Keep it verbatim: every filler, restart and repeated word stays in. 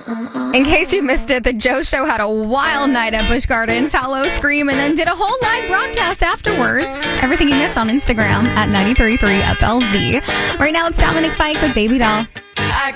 In case you missed it, the Joe Show had a wild night at Busch Gardens, Hallow Scream, and then did a whole live broadcast afterwards. Everything you missed on Instagram at ninety-three point three F L Z. Right now, it's Dominic Fike with Baby Doll.